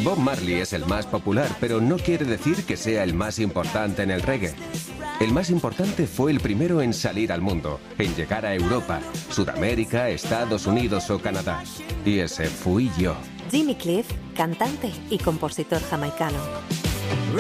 Bob Marley es el más popular, pero no quiere decir que sea el más importante en el reggae. El más importante fue el primero en salir al mundo, en llegar a Europa, Sudamérica, Estados Unidos o Canadá. Y ese fui yo. Jimmy Cliff, cantante y compositor jamaicano.